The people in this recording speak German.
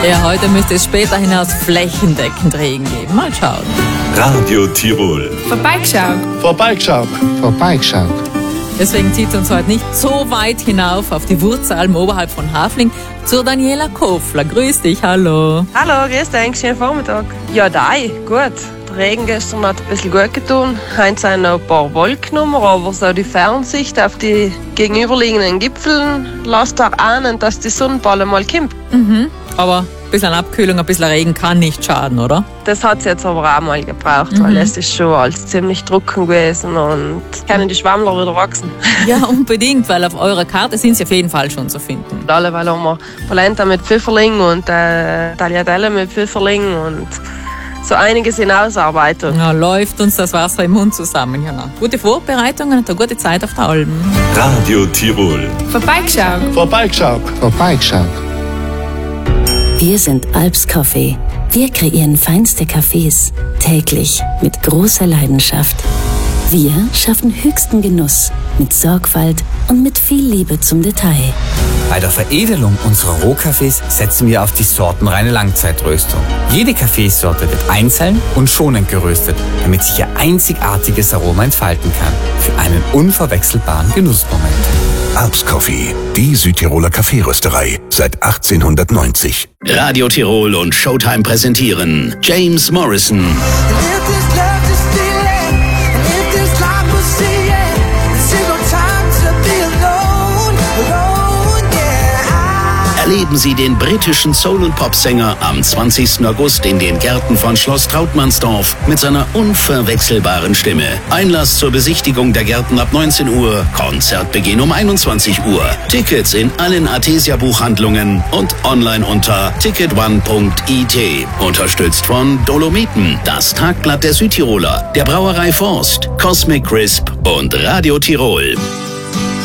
Ja, heute müsste es später hinaus flächendeckend Regen geben. Mal schauen. Radio Tirol. Vorbeigeschaut. Vorbeigeschaut. Vorbeigeschaut. Deswegen zieht es uns heute nicht so weit hinauf auf die Wurzalm oberhalb von Hafling zur Daniela Kofler. Grüß dich, hallo. Hallo, grüß dich, schönen Vormittag. Ja, gut. Der Regen gestern hat ein bisschen gut getan. Heute sind noch ein paar Wolken rum, aber so die Fernsicht auf die gegenüberliegenden Gipfeln lässt auch ahnen, dass die Sonnenballe mal kommt. Aber ein bisschen Abkühlung, ein bisschen Regen kann nicht schaden, oder? Das hat es jetzt aber auch mal gebraucht, weil es ist schon alles ziemlich trocken gewesen und können die Schwammler wieder wachsen. Ja, unbedingt, weil auf eurer Karte sind sie auf jeden Fall schon zu finden. Alleweil haben wir Polenta mit Pfifferling und Tagliatelle mit Pfifferling und so einiges in Ausarbeitung. Ja, läuft uns das Wasser im Mund zusammen. Ja, na. Gute Vorbereitungen und eine gute Zeit auf der Alm. Radio Tirol. Vorbeigeschaut. Vorbeigeschaut. Vorbeigeschaut. Wir sind Alps Coffee. Wir kreieren feinste Cafés, täglich mit großer Leidenschaft. Wir schaffen höchsten Genuss mit Sorgfalt und mit viel Liebe zum Detail. Bei der Veredelung unserer Rohkaffees setzen wir auf die sortenreine Langzeitröstung. Jede Kaffeesorte wird einzeln und schonend geröstet, damit sich ihr einzigartiges Aroma entfalten kann. Für einen unverwechselbaren Genussmoment. Alps Coffee, die Südtiroler Kaffeerösterei seit 1890. Radio Tirol und Showtime präsentieren James Morrison. Erleben Sie den britischen Soul- und Popsänger am 20. August in den Gärten von Schloss Trautmannsdorf mit seiner unverwechselbaren Stimme. Einlass zur Besichtigung der Gärten ab 19 Uhr, Konzertbeginn um 21 Uhr. Tickets in allen Artesia-Buchhandlungen und online unter ticketone.it. Unterstützt von Dolomiten, das Tagblatt der Südtiroler, der Brauerei Forst, Cosmic Crisp und Radio Tirol.